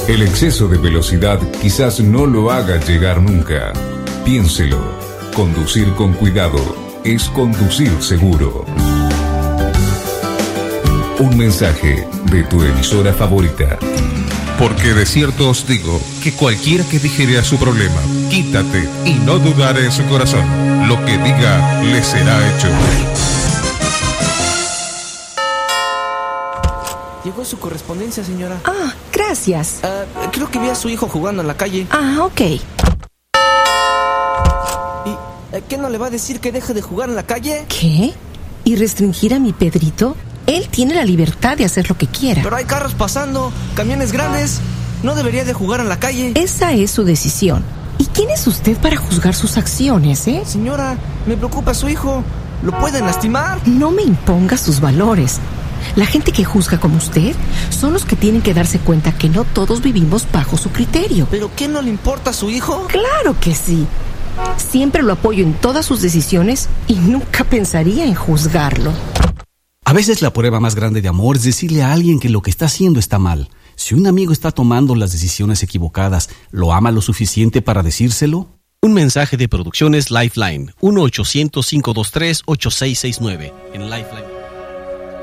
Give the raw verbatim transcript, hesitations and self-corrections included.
El exceso de velocidad quizás no lo haga llegar nunca. Piénselo. Conducir con cuidado es conducir seguro. Un mensaje de tu emisora favorita. Porque de cierto os digo que cualquiera que dijere a su problema, quítate y no dudare en su corazón, lo que diga le será hecho. Llegó su correspondencia, señora. Ah, gracias. Uh, creo que vi a su hijo jugando en la calle. Ah, ok. ¿Y uh, qué no le va a decir que deje de jugar en la calle? ¿Qué? ¿Y restringir a mi Pedrito? Él tiene la libertad de hacer lo que quiera. Pero hay carros pasando, camiones grandes. No debería de jugar en la calle. Esa es su decisión. ¿Y quién es usted para juzgar sus acciones, eh? Señora, me preocupa su hijo. ¿Lo pueden lastimar? No me imponga sus valores. La gente que juzga como usted son los que tienen que darse cuenta que no todos vivimos bajo su criterio. ¿Pero qué no le importa a su hijo? Claro que sí. Siempre lo apoyo en todas sus decisiones y nunca pensaría en juzgarlo. A veces la prueba más grande de amor es decirle a alguien que lo que está haciendo está mal. Si un amigo está tomando las decisiones equivocadas, ¿lo ama lo suficiente para decírselo? Un mensaje de Producciones Lifeline, uno ochocientos, cinco dos tres, ocho seis seis nueve. En Lifeline.